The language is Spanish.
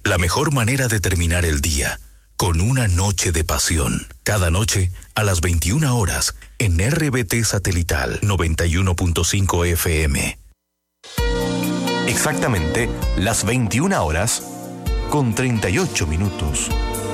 La mejor manera de terminar el día, con una noche de pasión. Cada noche, a las 21 horas, en RBT Satelital 91.5 FM. Exactamente las 21 horas con 38 minutos.